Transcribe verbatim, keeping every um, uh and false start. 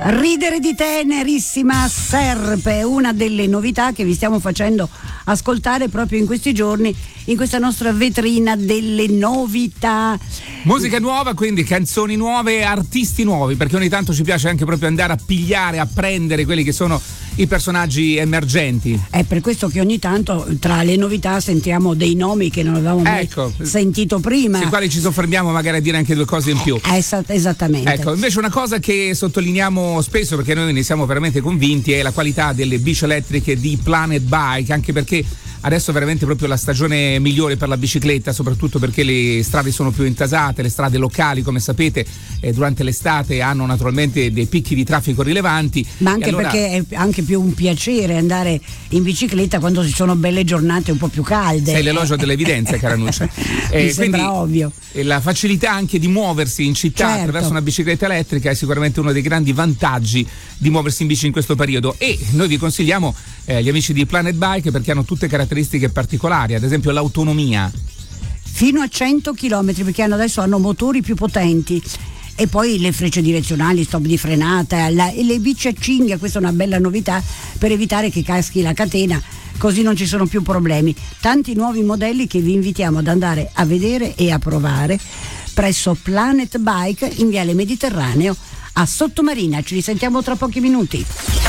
Ridere di tenerissima Serpe, una delle novità che vi stiamo facendo ascoltare proprio in questi giorni in questa nostra vetrina delle novità. Musica nuova, quindi canzoni nuove, artisti nuovi, perché ogni tanto ci piace anche proprio andare a pigliare, a prendere quelli che sono i personaggi emergenti. È per questo che ogni tanto tra le novità sentiamo dei nomi che non avevamo mai ecco, sentito prima, sui quali ci soffermiamo magari a dire anche due cose in più. Esa- esattamente. Ecco, invece una cosa che sottolineiamo spesso, perché noi ne siamo veramente convinti, è la qualità delle bici elettriche di Planet Bike, anche perché adesso è veramente proprio la stagione migliore per la bicicletta, soprattutto perché le strade sono più intasate, le strade locali, come sapete, eh, durante l'estate hanno naturalmente dei picchi di traffico rilevanti. Ma anche allora, perché è anche più un piacere andare in bicicletta quando ci sono belle giornate un po' più calde. Sei l'elogio dell'evidenza, cara Nuccia. Eh, Mi sembra ovvio. La facilità anche di muoversi in città, certo, attraverso una bicicletta elettrica è sicuramente uno dei grandi vantaggi di muoversi in bici in questo periodo, e noi vi consigliamo eh, gli amici di Planet Bike perché hanno tutte caratteristiche particolari, ad esempio l'autonomia. Fino a cento chilometri, perché hanno adesso hanno motori più potenti. E poi le frecce direzionali, stop di frenata, la, e le bici a cinghia, questa è una bella novità per evitare che caschi la catena, così non ci sono più problemi. Tanti nuovi modelli che vi invitiamo ad andare a vedere e a provare presso Planet Bike in Viale Mediterraneo a Sottomarina. Ci risentiamo tra pochi minuti.